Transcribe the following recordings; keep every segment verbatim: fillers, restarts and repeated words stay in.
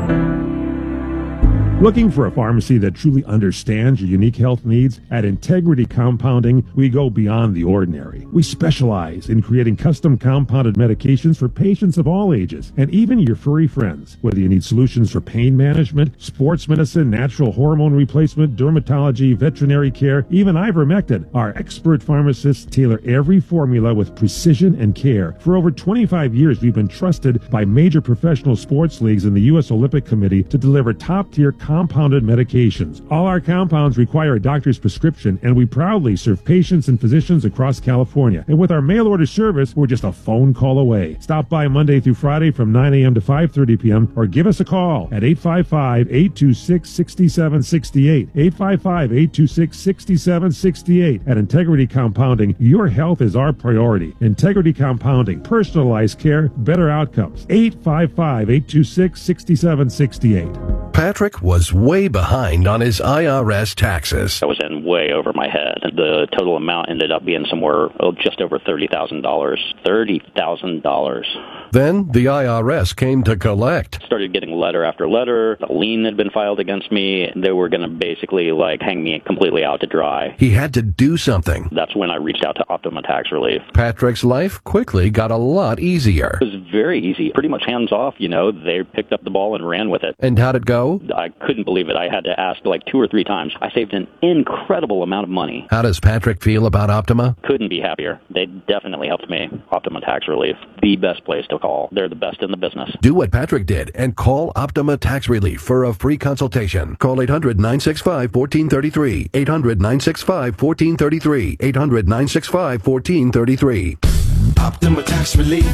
Looking for a pharmacy that truly understands your unique health needs? At Integrity Compounding, we go beyond the ordinary. We specialize in creating custom compounded medications for patients of all ages, and even your furry friends. Whether you need solutions for pain management, sports medicine, natural hormone replacement, dermatology, veterinary care, even ivermectin, our expert pharmacists tailor every formula with precision and care. For over twenty-five years, we've been trusted by major professional sports leagues and the U S Olympic Committee to deliver top-tier compounded medications. All our compounds require a doctor's prescription, and we proudly serve patients and physicians across California. And with our mail order service, we're just a phone call away. Stop by Monday through Friday from nine a.m. to five thirty p.m. or give us a call at eight five five, eight two six, six seven six eight. eight five five, eight two six, six seven six eight. At Integrity Compounding, your health is our priority. Integrity Compounding, personalized care, better outcomes. eight five five, eight two six, six seven six eight. Patrick was way behind on his I R S taxes. I was in way over my head. The total amount ended up being somewhere oh, just over thirty thousand dollars. thirty thousand dollars. Then the I R S came to collect. Started getting letter after letter. A lien had been filed against me. They were going to basically like hang me completely out to dry. He had to do something. That's when I reached out to Optima Tax Relief. Patrick's life quickly got a lot easier. It was very easy. Pretty much hands off, you know. They picked up the ball and ran with it. And how'd it go? I couldn't believe it. I had to ask like two or three times. I saved an incredible amount of money. How does Patrick feel about Optima? Couldn't be happier. They definitely helped me. Optima Tax Relief, the best place to call. They're the best in the business. Do what Patrick did and call Optima Tax Relief for a free consultation. Call eight hundred, nine six five, one four three three. eight hundred, nine six five, one four three three. eight hundred, nine six five, one four three three. Optima Tax Relief.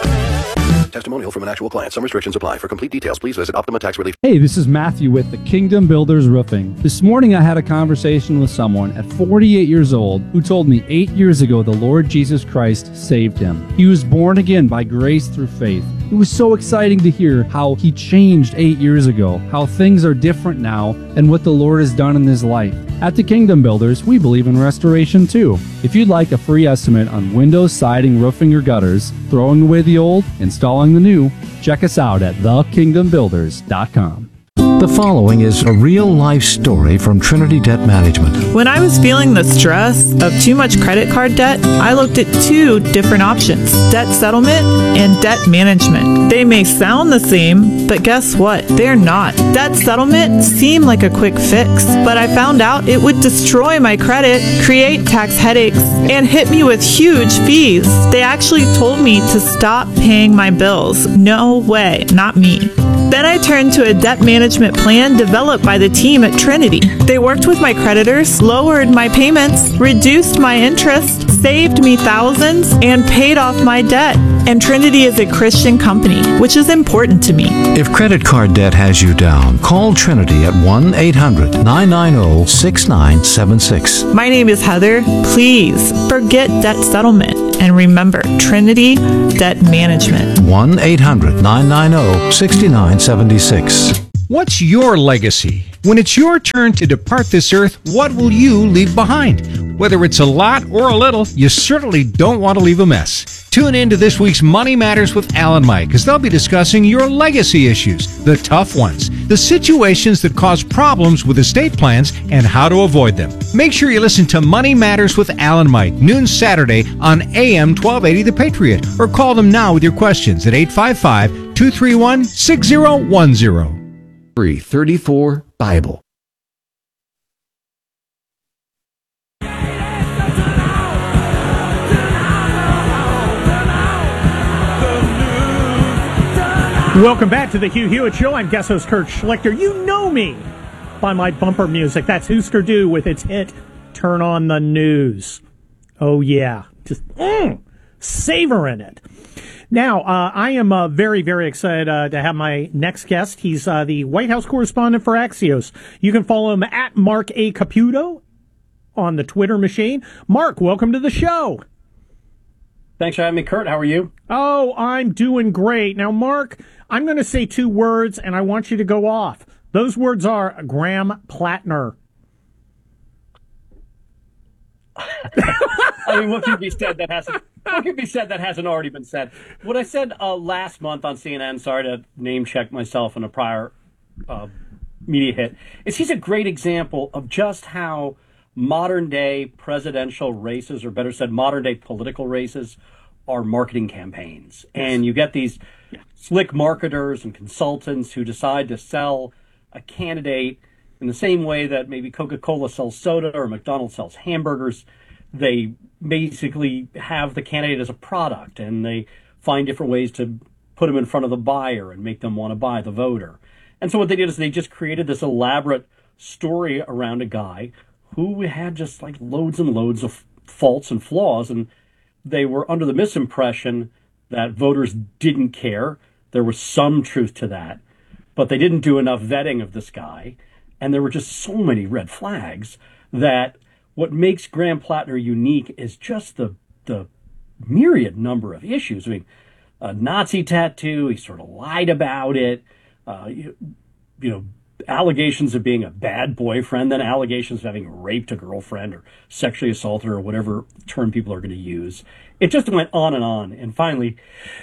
Testimonial from an actual client. Some restrictions apply. For complete details, please visit Optima Tax Relief. Hey, this is Matthew with the Kingdom Builders Roofing. This morning I had a conversation with someone at forty-eight years old who told me eight years ago the Lord Jesus Christ saved him. He was born again by grace through faith. It was so exciting to hear how he changed eight years ago, how things are different now, and what the Lord has done in his life. At the Kingdom Builders, we believe in restoration too. If you'd like a free estimate on windows, siding, roofing, or gutters, throwing away the old, installing the new, check us out at the kingdom builders dot com. The following is a real-life story from Trinity Debt Management. When I was feeling the stress of too much credit card debt, I looked at two different options, debt settlement and debt management. They may sound the same, but guess what? They're not. Debt settlement seemed like a quick fix, but I found out it would destroy my credit, create tax headaches, and hit me with huge fees. They actually told me to stop paying my bills. No way, not me. Then I turned to a debt management plan developed by the team at Trinity. They worked with my creditors, lowered my payments, reduced my interest, saved me thousands, and paid off my debt. And Trinity is a Christian company, which is important to me. If credit card debt has you down, call Trinity at one eight hundred, nine nine zero, six nine seven six. My name is Heather. Please forget debt settlement and remember Trinity Debt Management. one eight hundred, nine nine zero, six nine seven six. What's your legacy? When it's your turn to depart this earth, what will you leave behind? Whether it's a lot or a little, you certainly don't want to leave a mess. Tune in to this week's Money Matters with Al and Mike, as they'll be discussing your legacy issues, the tough ones, the situations that cause problems with estate plans, and how to avoid them. Make sure you listen to Money Matters with Al and Mike, noon Saturday on A M twelve eighty The Patriot, or call them now with your questions at eight five five, two three one, six zero one zero. three thirty-four Bible. Welcome back to the Hugh Hewitt Show. I'm guest host Kurt Schlichter. You know me by my bumper music. That's Husker Du with its hit, Turn on the News. Oh, yeah. Just mm, savoring it. Now, uh, I am uh, very, very excited uh, to have my next guest. He's uh, the White House correspondent for Axios. You can follow him at Mark A. Caputo on the Twitter machine. Mark, welcome to the show. Thanks for having me, Kurt. How are you? Oh, I'm doing great. Now, Mark, I'm going to say two words, and I want you to go off. Those words are Graham Plattner. I mean, what can be said that hasn't what can be said that hasn't already been said? What I said uh, last month on C N N, sorry to name check myself in a prior uh, media hit, is he's a great example of just how modern day presidential races, or better said, modern day political races, are marketing campaigns. And you get these slick marketers and consultants who decide to sell a candidate in the same way that maybe Coca-Cola sells soda or McDonald's sells hamburgers. They basically have the candidate as a product, and they find different ways to put them in front of the buyer and make them want to buy the voter. And so what they did is they just created this elaborate story around a guy who had just like loads and loads of faults and flaws, and they were under the misimpression that voters didn't care. There was some truth to that, but they didn't do enough vetting of this guy, and there were just so many red flags that what makes Graham Plattner unique is just the the myriad number of issues. I mean, a Nazi tattoo, he sort of lied about it, uh, you, you know, allegations of being a bad boyfriend, then allegations of having raped a girlfriend or sexually assaulted her, or whatever term people are going to use. It just went on and on. And finally,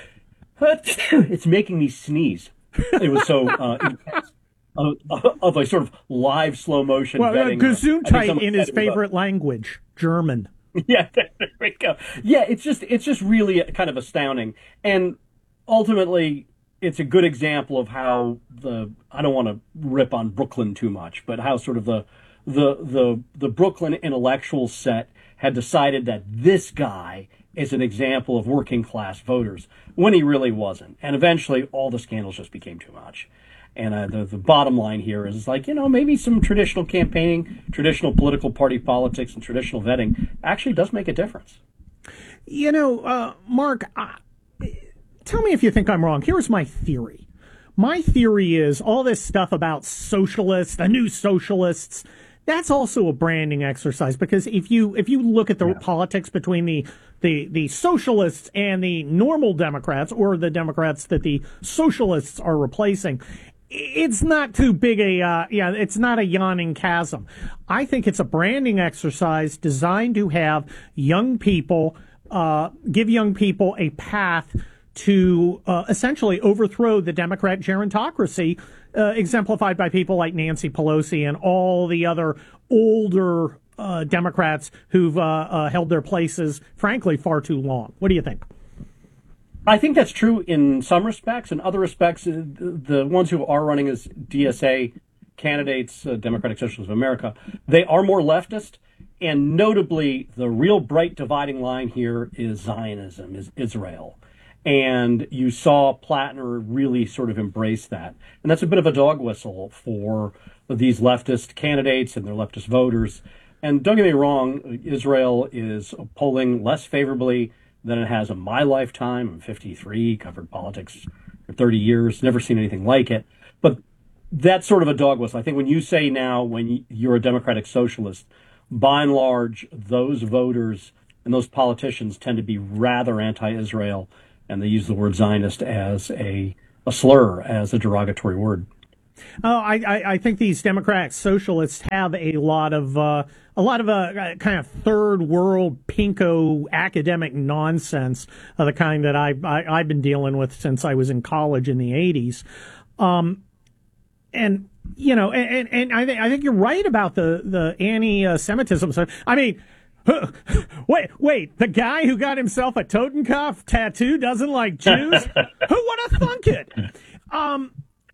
it's making me sneeze. It was so uh, intense. Of, of a sort of live slow motion well, vetting. Uh, Gesundheit in his favorite about. language, German. Yeah, there we go. Yeah, it's just it's just really kind of astounding, and ultimately, it's a good example of how the I don't want to rip on Brooklyn too much, but how sort of the the the the Brooklyn intellectual set had decided that this guy is an example of working class voters when he really wasn't, and eventually all the scandals just became too much. And uh, the, the bottom line here is like, you know, maybe some traditional campaigning, traditional political party politics, and traditional vetting actually does make a difference. You know, uh, Mark, uh, tell me if you think I'm wrong. Here's my theory. My theory is all this stuff about socialists, the new socialists, that's also a branding exercise, because if you if you look at the yeah. politics between the, the the socialists and the normal Democrats, or the Democrats that the socialists are replacing, it's not too big a, uh, yeah, it's not a yawning chasm. I think it's a branding exercise designed to have young people, uh, give young people a path to uh, essentially overthrow the Democrat gerontocracy, uh, exemplified by people like Nancy Pelosi and all the other older uh, Democrats who've uh, uh, held their places, frankly, far too long. What do you think? I think that's true in some respects. In other respects, the ones who are running as D S A candidates, uh, Democratic Socialists of America, they are more leftist. And notably, the real bright dividing line here is Zionism, is Israel. And you saw Plattner really sort of embrace that. And that's a bit of a dog whistle for these leftist candidates and their leftist voters. And don't get me wrong, Israel is polling less favorably than it has in my lifetime. I'm fifty-three, covered politics for thirty years, never seen anything like it. But that's sort of a dog whistle. I think when you say now, when you're a Democratic Socialist, by and large, those voters and those politicians tend to be rather anti-Israel, and they use the word Zionist as a, a slur, as a derogatory word. Oh, I, I, I think these Democratic Socialists have a lot of uh, a lot of uh, kind of third world pinko academic nonsense of the kind that I, I I've been dealing with since I was in college in the eighties, um, and you know, and, and I think I think you're right about the the anti-Semitism. So I mean. Wait, wait, the guy who got himself a Totenkopf tattoo doesn't like Jews? Who would have thunk it? Um,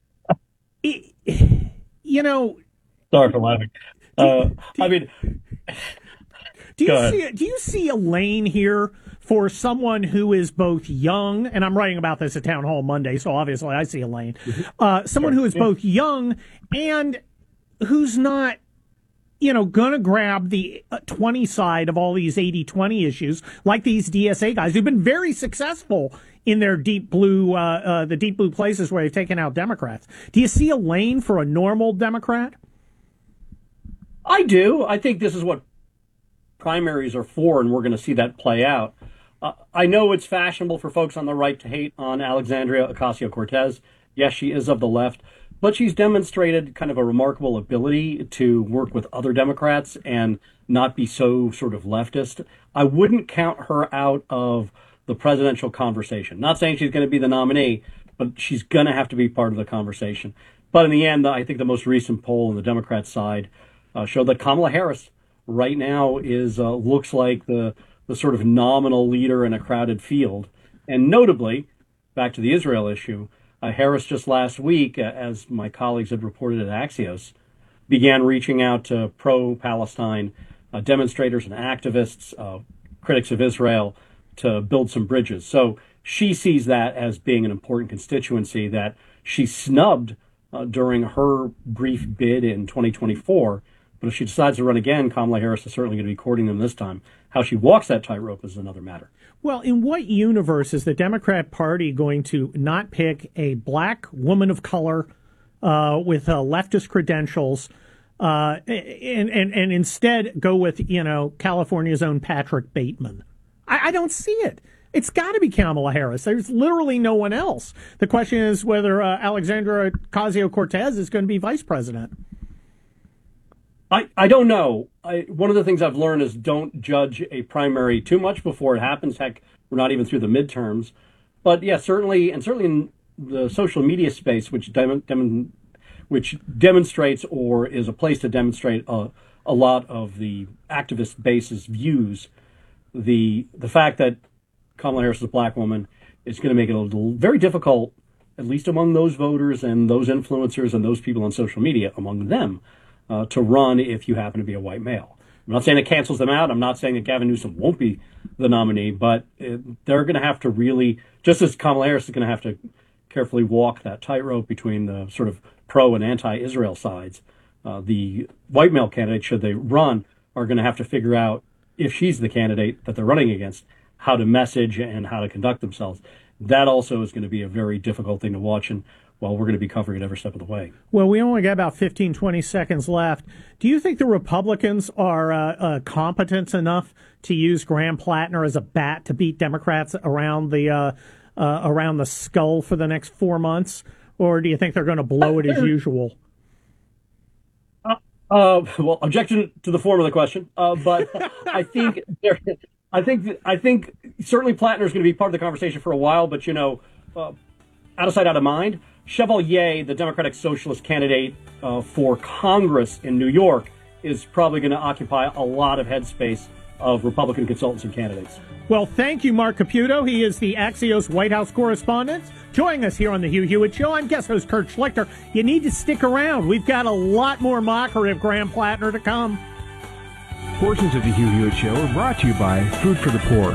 it, you know. Sorry for laughing. Uh, I mean, do you see do you see a lane here for someone who is both young, and I'm writing about this at Town Hall Monday, so obviously I see a lane. Uh, someone who is both young and who's not, you know, going to grab the twenty side of all these eighty twenty issues, like these D S A guys who've been very successful in their deep blue, uh, uh, the deep blue places where they've taken out Democrats. Do you see a lane for a normal Democrat? I do. I think this is what primaries are for, and we're going to see that play out. Uh, I know it's fashionable for folks on the right to hate on Alexandria Ocasio-Cortez. Yes, she is of the left. But she's demonstrated kind of a remarkable ability to work with other Democrats and not be so sort of leftist. I wouldn't count her out of the presidential conversation. Not saying she's going to be the nominee, but she's going to have to be part of the conversation. But in the end, I think the most recent poll on the Democrat side uh, showed that Kamala Harris right now is uh, looks like the the sort of nominal leader in a crowded field. And notably, back to the Israel issue, uh, Harris just last week, uh, as my colleagues had reported at Axios, began reaching out to pro-Palestine uh, demonstrators and activists, uh, critics of Israel, to build some bridges. So she sees that as being an important constituency that she snubbed uh, during her brief bid in twenty twenty-four. But if she decides to run again, Kamala Harris is certainly going to be courting them this time. How she walks that tightrope is another matter. Well, in what universe is the Democrat Party going to not pick a black woman of color uh, with uh, leftist credentials uh, and, and, and instead go with, you know, California's own Patrick Bateman? I, I don't see it. It's got to be Kamala Harris. There's literally no one else. The question is whether uh, Alexandria Ocasio-Cortez is going to be vice president. I, I don't know. I, one of the things I've learned is don't judge a primary too much before it happens. Heck, we're not even through the midterms. But yeah, certainly, and certainly in the social media space, which dem, dem, which demonstrates or is a place to demonstrate a, a lot of the activist base's views, the the fact that Kamala Harris is a black woman is going to make it a little, very difficult, at least among those voters and those influencers and those people on social media, among them, Uh, to run if you happen to be a white male. I'm not saying it cancels them out. I'm not saying that Gavin Newsom won't be the nominee, but it, they're going to have to really, just as Kamala Harris is going to have to carefully walk that tightrope between the sort of pro and anti-Israel sides, uh, the white male candidates, should they run, are going to have to figure out, if she's the candidate that they're running against, how to message and how to conduct themselves. That also is going to be a very difficult thing to watch, and well, we're going to be covering it every step of the way. Well, we only got about fifteen, twenty seconds left. Do you think the Republicans are uh, uh, competent enough to use Graham Plattner as a bat to beat Democrats around the uh, uh, around the skull for the next four months? Or do you think they're going to blow it as usual? Uh, uh, well, objection to the form of the question. Uh, but I think there, I think I think certainly Plattner is going to be part of the conversation for a while. But, you know, uh, out of sight, out of mind. Chevalier, the Democratic Socialist candidate uh, for Congress in New York, is probably going to occupy a lot of headspace of Republican consultants and candidates. Well, thank you, Mark Caputo. He is the Axios White House correspondent, joining us here on the Hugh Hewitt Show. I'm guest host Kurt Schlichter. You need to stick around. We've got a lot more mockery of Graham Plattner to come. Portions of the Hugh Hewitt Show are brought to you by Food for the Poor.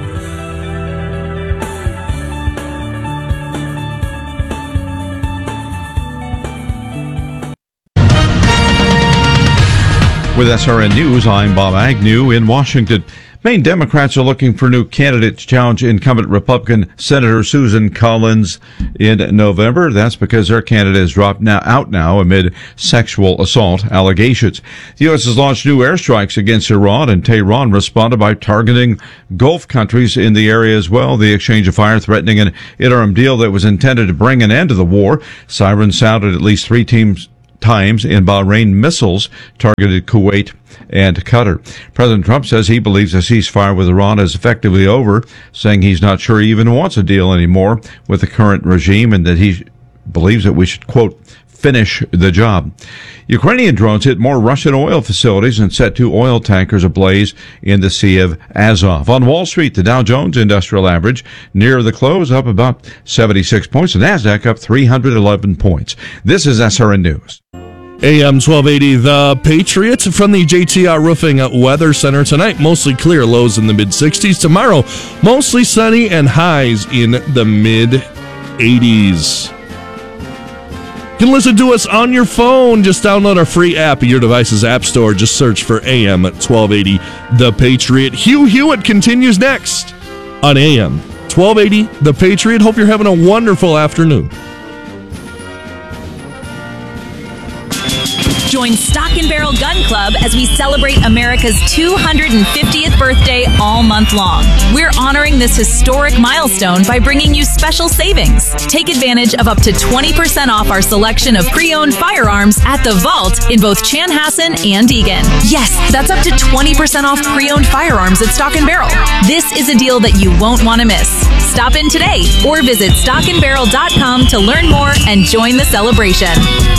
With S R N News, I'm Bob Agnew in Washington. Maine Democrats are looking for new candidates to challenge incumbent Republican Senator Susan Collins in November. That's because their candidate has dropped now, out now amid sexual assault allegations. The U S has launched new airstrikes against Iran, and Tehran responded by targeting Gulf countries in the area as well. The exchange of fire threatening an interim deal that was intended to bring an end to the war. Sirens sounded at least three teams times in Bahrain. Missiles targeted Kuwait and Qatar. President Trump says he believes a ceasefire with Iran is effectively over, saying he's not sure he even wants a deal anymore with the current regime, and that he believes that we should, quote, finish the job. Ukrainian drones hit more Russian oil facilities and set two oil tankers ablaze in the Sea of Azov. On Wall Street, the Dow Jones Industrial Average near the close up about seventy-six points. The NASDAQ up three hundred eleven points. This is S R N News. A M twelve eighty, The Patriot from the J T R Roofing Weather Center. Tonight, mostly clear, lows in the mid-sixties. Tomorrow, mostly sunny and highs in the mid-eighties. You can listen to us on your phone. Just download our free app at your device's app store. Just search for A M twelve eighty, The Patriot. Hugh Hewitt continues next on A M twelve eighty, The Patriot. Hope you're having a wonderful afternoon. Join Stock and Barrel Gun Club as we celebrate America's two hundred fiftieth birthday all month long. We're honoring this historic milestone by bringing you special savings. Take advantage of up to twenty percent off our selection of pre-owned firearms at the Vault in both Chanhassen and Eagan. Yes, that's up to twenty percent off pre-owned firearms at Stock and Barrel. This is a deal that you won't want to miss. Stop in today or visit stock and barrel dot com to learn more and join the celebration.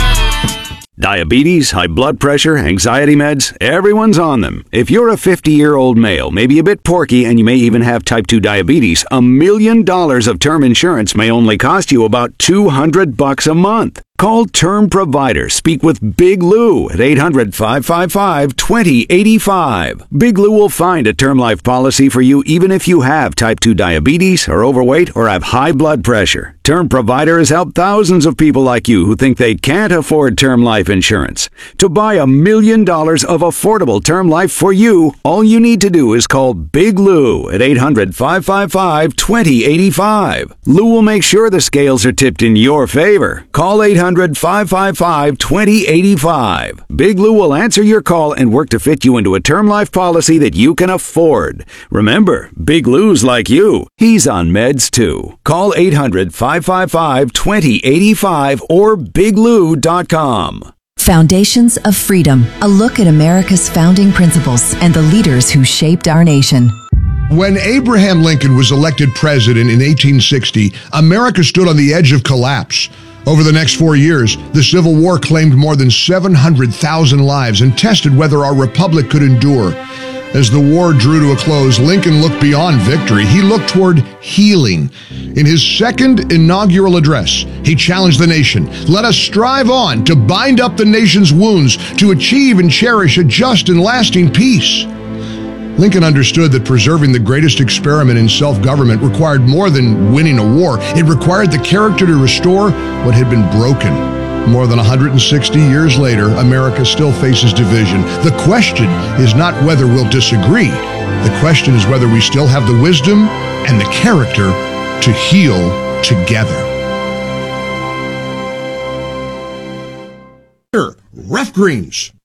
Diabetes, high blood pressure, anxiety meds, everyone's on them. If you're a fifty-year-old male, maybe a bit porky, and you may even have type two diabetes, a million dollars of term insurance may only cost you about two hundred bucks a month. Call Term Provider. Speak with Big Lou at eight hundred, five five five, two zero eight five. Big Lou will find a term life policy for you even if you have type two diabetes, are overweight, or have high blood pressure. Term Provider has helped thousands of people like you who think they can't afford term life insurance. To buy a million dollars of affordable term life for you, all you need to do is call Big Lou at eight hundred, five five five, two zero eight five. Lou will make sure the scales are tipped in your favor. Call eight hundred, five five five, two zero eight five. Big Lou will answer your call and work to fit you into a term life policy that you can afford. Remember, Big Lou's like you. He's on meds too. Call eight hundred, five five five, two zero eight five or big lou dot com. Foundations of Freedom, a look at America's founding principles and the leaders who shaped our nation. When Abraham Lincoln was elected president in eighteen sixty, America stood on the edge of collapse. Over the next four years, the Civil War claimed more than seven hundred thousand lives and tested whether our republic could endure. As the war drew to a close, Lincoln looked beyond victory. He looked toward healing. In his second inaugural address, he challenged the nation. Let us strive on to bind up the nation's wounds, to achieve and cherish a just and lasting peace. Lincoln understood that preserving the greatest experiment in self-government required more than winning a war. It required the character to restore what had been broken. More than one hundred sixty years later, America still faces division. The question is not whether we'll disagree. The question is whether we still have the wisdom and the character to heal together. Ref Greens.